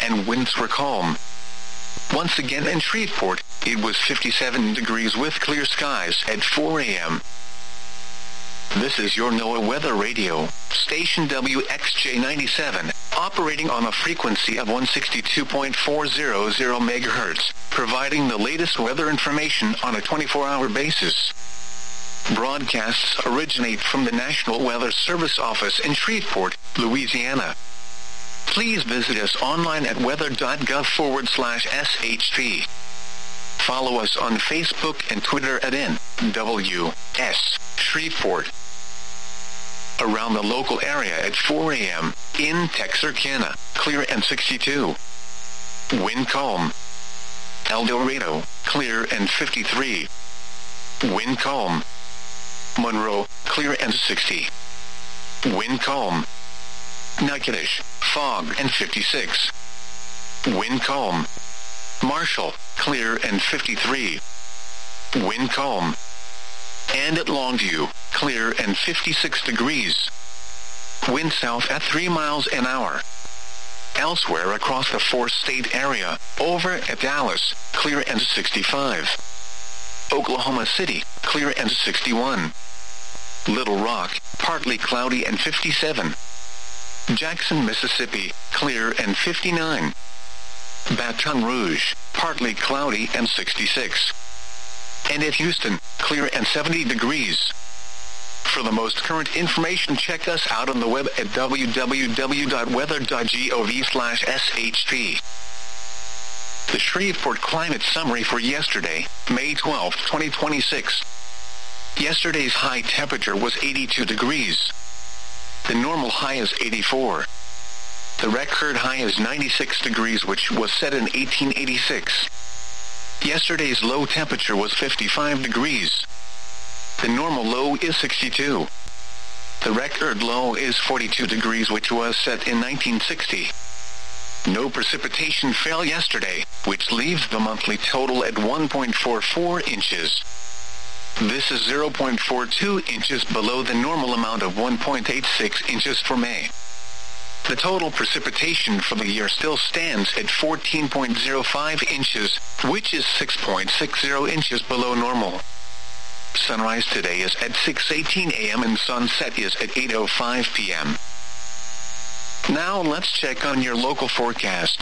and winds were calm. Once again in Shreveport, it was 57 degrees with clear skies at 4 a.m. This is your NOAA Weather Radio, station WXJ97, operating on a frequency of 162.400 MHz, providing the latest weather information on a 24-hour basis. Broadcasts originate from the National Weather Service office in Shreveport, Louisiana. Please visit us online at weather.gov/SHP. Follow us on Facebook and Twitter at NWS Shreveport. Around the local area at 4 a.m., in Texarkana, clear and 62. Wind calm. El Dorado, clear and 53. Wind calm. Monroe, clear and 60. Wind calm. Natchitoches, fog and 56. Wind calm. Marshall, clear and 53. Wind calm. And at Longview, clear and 56 degrees. Wind south at 3 miles an hour. Elsewhere across the four-state area, over at Dallas, clear and 65. Oklahoma City, clear and 61. Little Rock, partly cloudy and 57. Jackson, Mississippi, clear and 59. Baton Rouge, partly cloudy and 66. And at Houston, clear and 70 degrees. For the most current information, check us out on the web at www.weather.gov/SHP. The Shreveport Climate Summary for yesterday, May 12, 2026. Yesterday's high temperature was 82 degrees. The normal high is 84. The record high is 96 degrees, which was set in 1886. Yesterday's low temperature was 55 degrees. The normal low is 62. The record low is 42 degrees, which was set in 1960. No precipitation fell yesterday, which leaves the monthly total at 1.44 inches. This is 0.42 inches below the normal amount of 1.86 inches for May. The total precipitation for the year still stands at 14.05 inches, which is 6.60 inches below normal. Sunrise today is at 6:18 a.m. and sunset is at 8:05 p.m. Now let's check on your local forecast.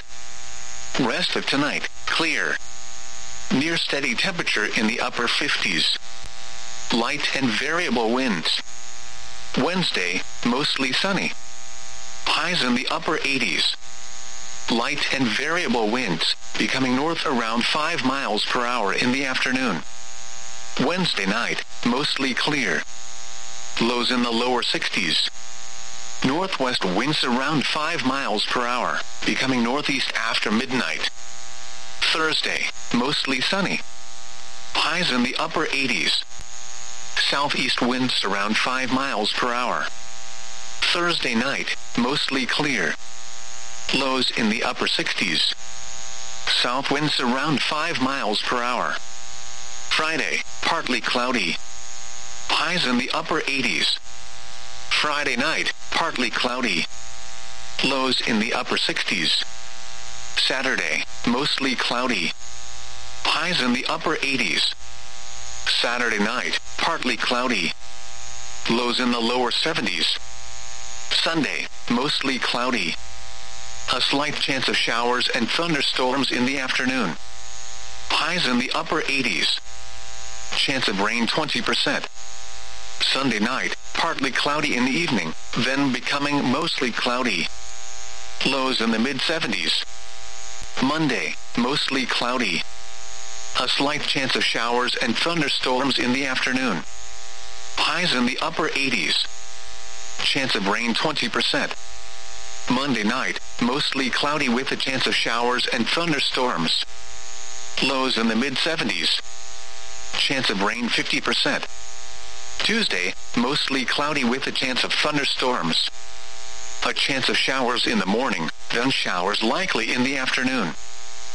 Rest of tonight, clear. Near steady temperature in the upper 50s. Light and variable winds. Wednesday, mostly sunny. Highs in the upper 80s. Light and variable winds, becoming north around 5 miles per hour in the afternoon. Wednesday night, mostly clear. Lows in the lower 60s. Northwest winds around 5 miles per hour, becoming northeast after midnight. Thursday, mostly sunny. Highs in the upper 80s. Southeast winds around 5 miles per hour. Thursday night, mostly clear. Lows in the upper 60s. South winds around 5 miles per hour. Friday, partly cloudy. Highs in the upper 80s. Friday night, partly cloudy. Lows in the upper 60s. Saturday, mostly cloudy. Highs in the upper 80s. Saturday night, partly cloudy. Lows in the lower 70s. Sunday, mostly cloudy. A slight chance of showers and thunderstorms in the afternoon. Highs in the upper 80s. Chance of rain 20%. Sunday night, partly cloudy in the evening, then becoming mostly cloudy. Lows in the mid-70s. Monday, mostly cloudy. A slight chance of showers and thunderstorms in the afternoon. Highs in the upper 80s. Chance of rain 20%. Monday night, mostly cloudy with a chance of showers and thunderstorms. Lows in the mid-70s. Chance of rain 50%. Tuesday, mostly cloudy with a chance of thunderstorms. A chance of showers in the morning, then showers likely in the afternoon.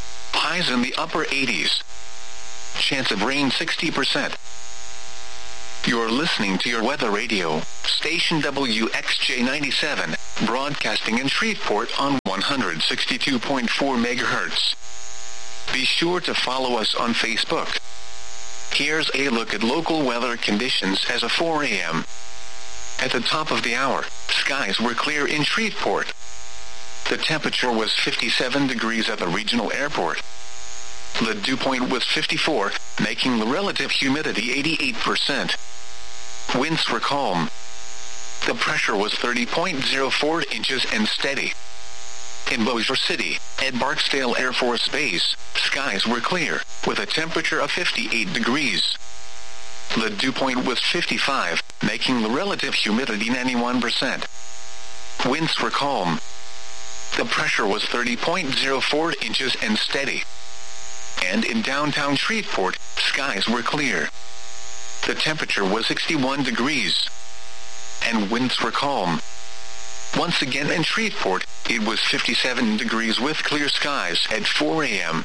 Highs in the upper 80s. Chance of rain 60%. You're listening to your weather radio, station WXJ97, broadcasting in Shreveport on 162.4 MHz. Be sure to follow us on Facebook. Here's a look at local weather conditions as of 4 a.m. At the top of the hour, skies were clear in Shreveport. The temperature was 57 degrees at the regional airport. The dew point was 54, making the relative humidity 88%. Winds were calm. The pressure was 30.04 inches and steady. In Bossier City, at Barksdale Air Force Base, skies were clear, with a temperature of 58 degrees. The dew point was 55, making the relative humidity 91%. Winds were calm. The pressure was 30.04 inches and steady. And in downtown Shreveport, skies were clear. The temperature was 61 degrees. And winds were calm. Once again in Shreveport, it was 57 degrees with clear skies at 4 a.m.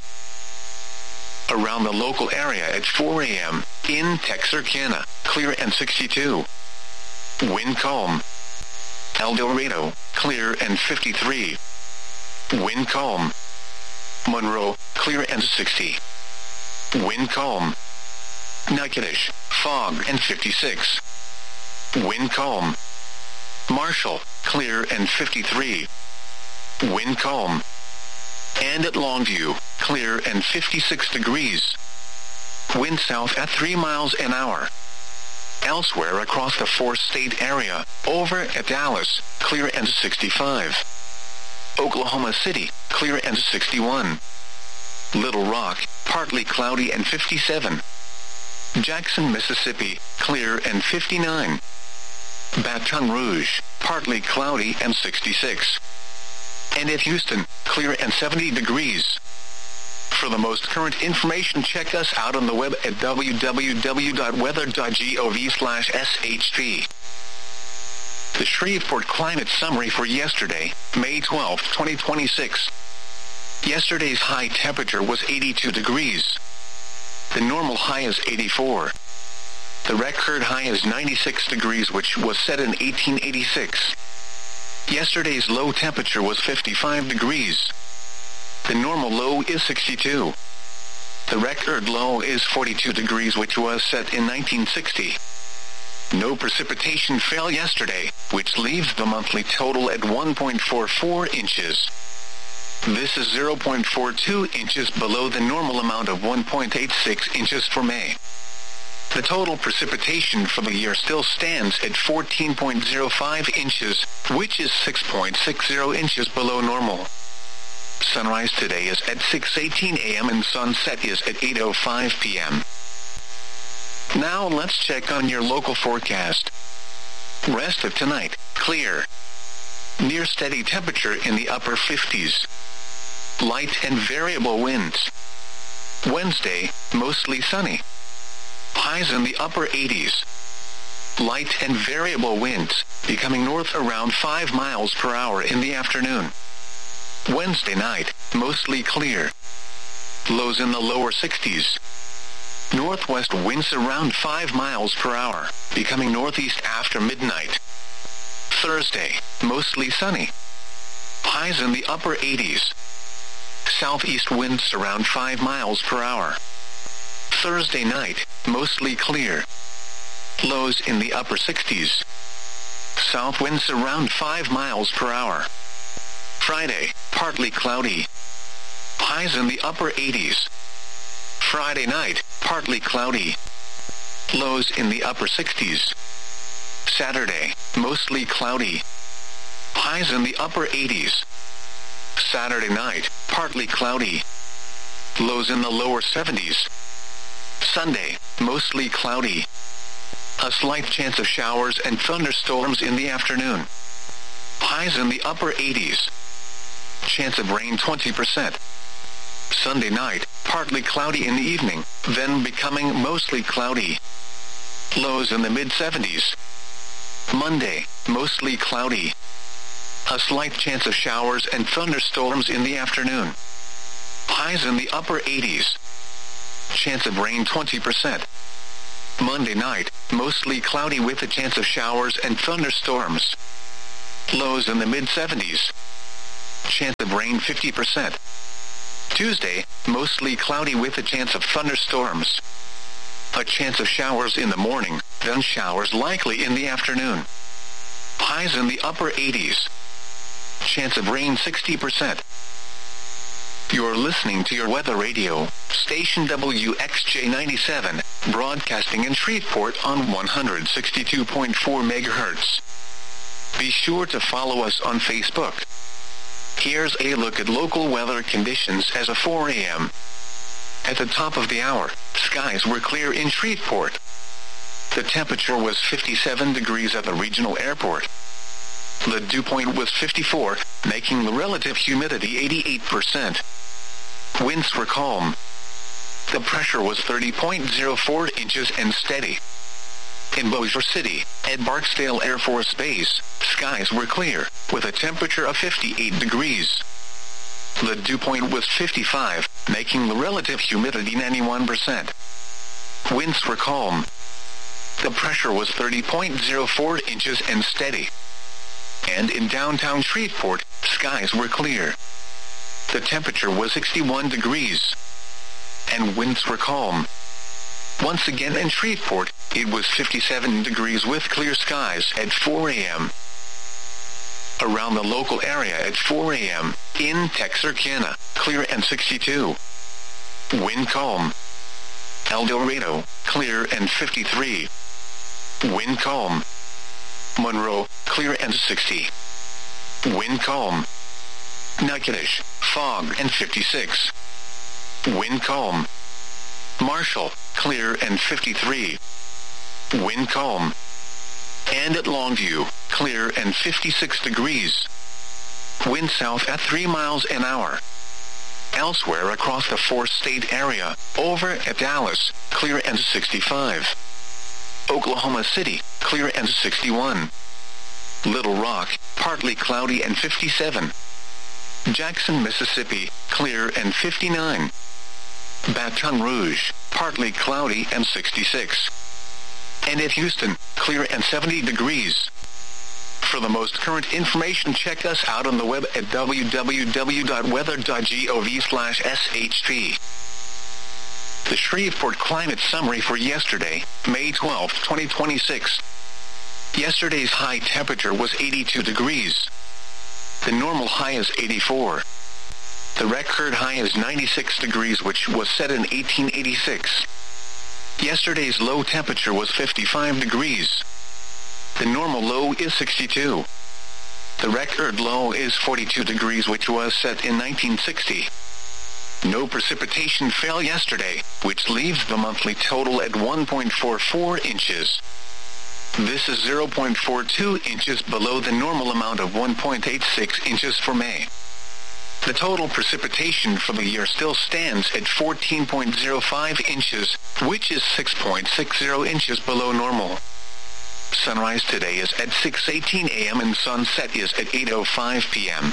Around the local area at 4 a.m., in Texarkana, clear and 62. Wind calm. El Dorado, clear and 53. Wind calm. Monroe, clear and 60. Wind calm. Natchitoches, fog and 56. Wind calm. Marshall, clear and 53. Wind calm. And at Longview, clear and 56 degrees. Wind south at 3 miles an hour. Elsewhere across the four-state area, over at Dallas, clear and 65. Oklahoma City, clear and 61. Little Rock, partly cloudy and 57. Jackson, Mississippi, clear and 59. Baton Rouge, partly cloudy and 66. And at Houston, clear and 70 degrees. For the most current information, check us out on the web at www.weather.gov/SHP. The Shreveport Climate Summary for yesterday, May 12, 2026. Yesterday's high temperature was 82 degrees. The normal high is 84. The record high is 96 degrees, which was set in 1886. Yesterday's low temperature was 55 degrees. The normal low is 62. The record low is 42 degrees, which was set in 1960. No precipitation fell yesterday, which leaves the monthly total at 1.44 inches. This is 0.42 inches below the normal amount of 1.86 inches for May. The total precipitation for the year still stands at 14.05 inches, which is 6.60 inches below normal. Sunrise today is at 6:18 a.m. and sunset is at 8:05 p.m. Now let's check on your local forecast. Rest of tonight, clear. Near steady temperature in the upper 50s. Light and variable winds. Wednesday, mostly sunny. Highs in the upper 80s. Light and variable winds, becoming north around 5 miles per hour in the afternoon. Wednesday night, mostly clear. Lows in the lower 60s. Northwest winds around 5 miles per hour, becoming northeast after midnight. Thursday, mostly sunny. Highs in the upper 80s. Southeast winds around 5 miles per hour. Thursday night, mostly clear. Lows in the upper 60s. South winds around 5 miles per hour. Friday, partly cloudy. Highs in the upper 80s. Friday night, partly cloudy. Lows in the upper 60s. Saturday, mostly cloudy. Highs in the upper 80s. Saturday night, partly cloudy. Lows in the lower 70s. Sunday, mostly cloudy. A slight chance of showers and thunderstorms in the afternoon. Highs in the upper 80s. Chance of rain 20%. Sunday night, partly cloudy in the evening, then becoming mostly cloudy. Lows in the mid-70s. Monday, mostly cloudy. A slight chance of showers and thunderstorms in the afternoon. Highs in the upper 80s. Chance of rain 20%. Monday night, mostly cloudy with a chance of showers and thunderstorms. Lows in the mid-70s. Chance of rain 50%. Tuesday, mostly cloudy with a chance of thunderstorms. A chance of showers in the morning, then showers likely in the afternoon. Highs in the upper 80s. Chance of rain 60%. You're listening to your weather radio, station WXJ97, broadcasting in Shreveport on 162.4 MHz. Be sure to follow us on Facebook. Here's a look at local weather conditions as of 4 a.m. At the top of the hour, skies were clear in Shreveport. The temperature was 57 degrees at the regional airport. The dew point was 54, making the relative humidity 88%. Winds were calm. The pressure was 30.04 inches and steady. In Bossier City, at Barksdale Air Force Base, skies were clear, with a temperature of 58 degrees. The dew point was 55, making the relative humidity 91%. Winds were calm. The pressure was 30.04 inches and steady. And in downtown Shreveport, skies were clear. The temperature was 61 degrees. And winds were calm. Once again in Shreveport, it was 57 degrees with clear skies at 4 a.m. Around the local area at 4 a.m., in Texarkana, clear and 62. Wind calm. El Dorado, clear and 53. Wind calm. Monroe, clear and 60. Wind calm. Natchitoches, fog and 56. Wind calm. Marshall, clear and 53. Wind calm. And at Longview, clear and 56 degrees. Wind south at 3 miles an hour. Elsewhere across the four-state area, over at Dallas, clear and 65. Oklahoma City, clear and 61. Little Rock, partly cloudy and 57. Jackson, Mississippi, clear and 59. Baton Rouge, partly cloudy and 66. And at Houston, clear and 70 degrees. For the most current information, check us out on the web at www.weather.gov/SHP. The Shreveport Climate Summary for yesterday, May 12, 2026. Yesterday's high temperature was 82 degrees. The normal high is 84. The record high is 96 degrees, which was set in 1886. Yesterday's low temperature was 55 degrees. The normal low is 62. The record low is 42 degrees, which was set in 1960. No precipitation fell yesterday, which leaves the monthly total at 1.44 inches. This is 0.42 inches below the normal amount of 1.86 inches for May. The total precipitation for the year still stands at 14.05 inches, which is 6.60 inches below normal. Sunrise today is at 6:18 a.m. and sunset is at 8:05 p.m.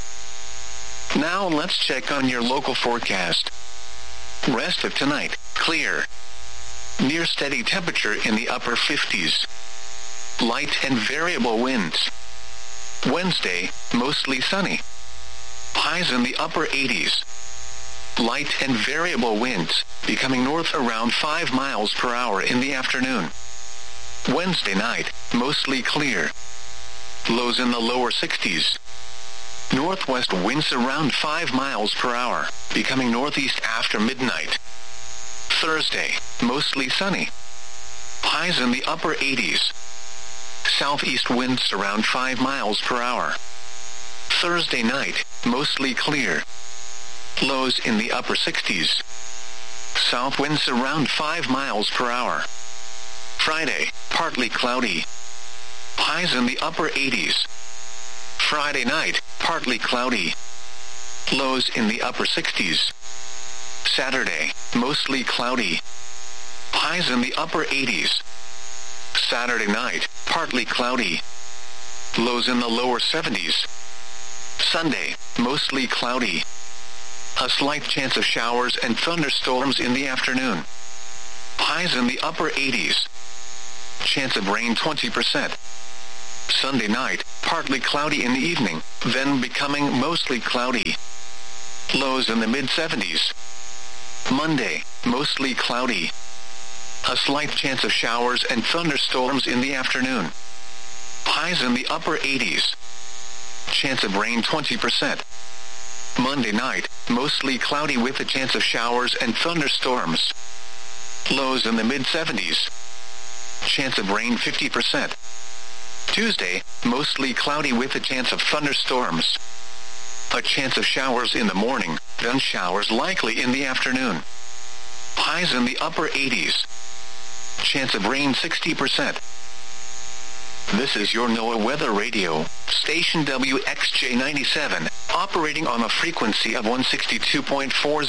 Now let's check on your local forecast. Rest of tonight, clear. Near steady temperature in the upper 50s. Light and variable winds. Wednesday, mostly sunny. Highs in the upper 80s. Light and variable winds, becoming north around 5 miles per hour in the afternoon. Wednesday night, mostly clear. Lows in the lower 60s. Northwest winds around 5 miles per hour, becoming northeast after midnight. Thursday, mostly sunny. Highs in the upper 80s. Southeast winds around 5 miles per hour. Thursday night, mostly clear. Lows in the upper 60s. South winds around 5 miles per hour. Friday, partly cloudy. Highs in the upper 80s. Friday night, partly cloudy. Lows in the upper 60s. Saturday, mostly cloudy. Highs in the upper 80s. Saturday night, partly cloudy. Lows in the lower 70s. Sunday, mostly cloudy. A slight chance of showers and thunderstorms in the afternoon. Highs in the upper 80s. Chance of rain 20%. Sunday night, partly cloudy in the evening, then becoming mostly cloudy. Lows in the mid-70s. Monday, mostly cloudy. A slight chance of showers and thunderstorms in the afternoon. Highs in the upper 80s. Chance of rain 20%. Monday night, mostly cloudy with a chance of showers and thunderstorms. Lows in the mid-70s. Chance of rain 50%. Tuesday, mostly cloudy with a chance of thunderstorms. A chance of showers in the morning, then showers likely in the afternoon. Highs in the upper 80s. Chance of rain 60%. This is your NOAA Weather Radio, station WXJ97, operating on a frequency of 162.400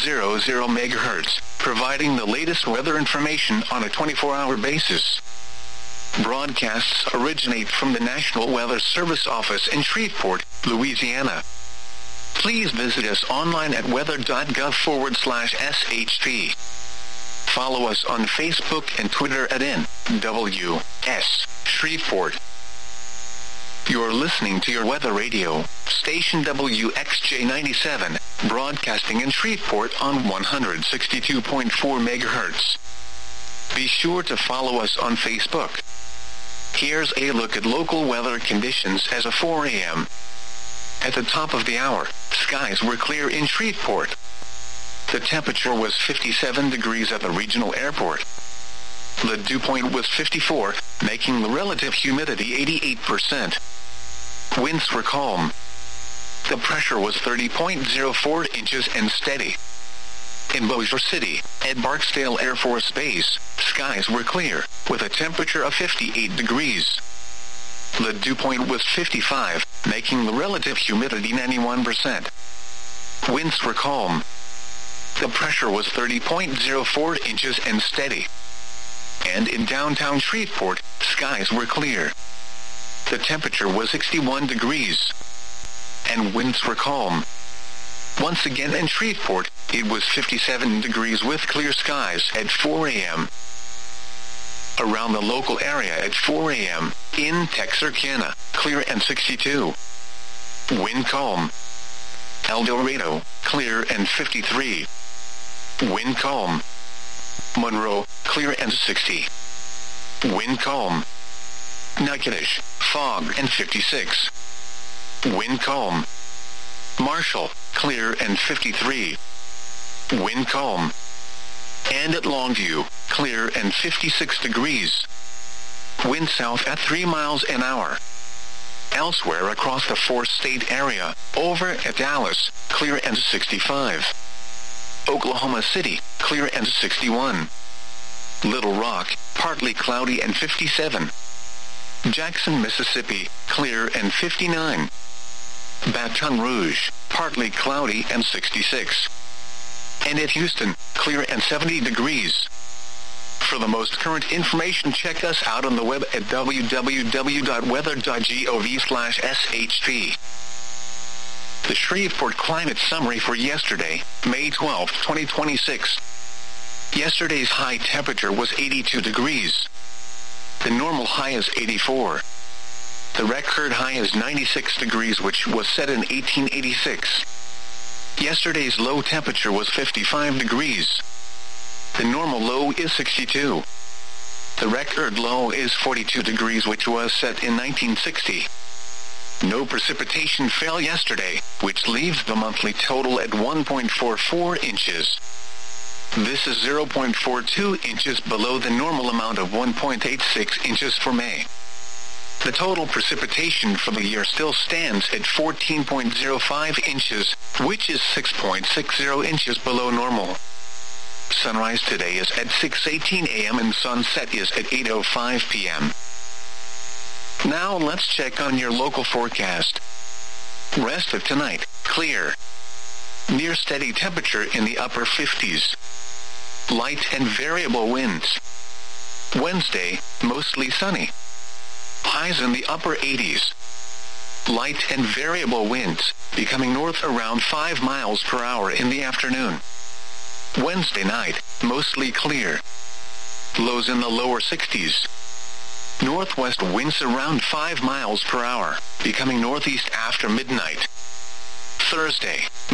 MHz, providing the latest weather information on a 24-hour basis. Broadcasts originate from the National Weather Service office in Shreveport, Louisiana. Please visit us online at weather.gov/SHP. Follow us on Facebook and Twitter at NWS Shreveport. You're listening to your Weather Radio, station WXJ97, broadcasting in Shreveport on 162.4 MHz. Be sure to follow us on Facebook. Here's a look at local weather conditions as of 4 a.m. At the top of the hour, skies were clear in Shreveport. The temperature was 57 degrees at the regional airport. The dew point was 54, making the relative humidity 88%. Winds were calm. The pressure was 30.04 inches and steady. In Bossier City, at Barksdale Air Force Base, skies were clear, with a temperature of 58 degrees. The dew point was 55, making the relative humidity 91%. Winds were calm. The pressure was 30.04 inches and steady. And in downtown Shreveport, skies were clear. The temperature was 61 degrees. And winds were calm. Once again in Shreveport, it was 57 degrees with clear skies at 4 a.m. Around the local area at 4 a.m., in Texarkana, clear and 62. Wind calm. El Dorado, clear and 53. Wind calm. Monroe, clear and 60. Wind calm. Natchitoches, fog and 56. Wind calm. Marshall, clear and 53. Wind calm. And at Longview, clear and 56 degrees. Wind south at 3 miles an hour. Elsewhere across the four-state area, over at Dallas, clear and 65. Oklahoma City, clear and 61. Little Rock, partly cloudy and 57. Jackson, Mississippi, clear and 59. Baton Rouge, partly cloudy and 66. And at Houston, clear and 70 degrees. For the most current information, check us out on the web at www.weather.gov/SHP. The Shreveport Climate Summary for yesterday, May 12, 2026. Yesterday's high temperature was 82 degrees. The normal high is 84. The record high is 96 degrees, which was set in 1886. Yesterday's low temperature was 55 degrees. The normal low is 62. The record low is 42 degrees, which was set in 1960. No precipitation fell yesterday, which leaves the monthly total at 1.44 inches. This is 0.42 inches below the normal amount of 1.86 inches for May. The total precipitation for the year still stands at 14.05 inches, which is 6.60 inches below normal. Sunrise today is at 6:18 a.m. and sunset is at 8:05 p.m. Now let's check on your local forecast. Rest of tonight, clear. Near steady temperature in the upper 50s. Light and variable winds. Wednesday, mostly sunny. Highs in the upper 80s. Light and variable winds, becoming north around 5 miles per hour in the afternoon. Wednesday night, mostly clear. lows in the lower 60s. Northwest winds around 5 miles per hour, becoming northeast after midnight. Thursday,